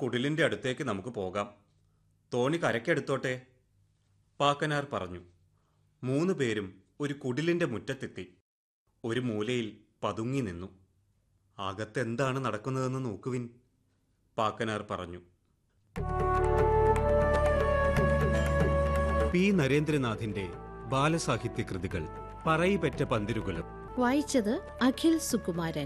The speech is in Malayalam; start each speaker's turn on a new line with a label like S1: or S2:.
S1: കുടിലിന്റെ അടുത്തേക്ക് നമുക്ക് പോകാം. തോണി കരയ്ക്കടുത്തോട്ടെ, പാക്കനാർ പറഞ്ഞു. 3 പേരും ഒരു കുടിലിന്റെ മുറ്റത്തെത്തി. ഒരു മൂലയിൽ പതുങ്ങി നിന്നു. അകത്തെന്താണ് നടക്കുന്നതെന്ന് നോക്കുവിൻ, പാക്കനാർ പറഞ്ഞു. പി നരേന്ദ്രനാഥിന്റെ ബാലസാഹിത്യ കൃതികൾ പറയിപെറ്റ പന്തിരുകുലം.
S2: വായിച്ചത് അഖിൽ സുകുമാരൻ.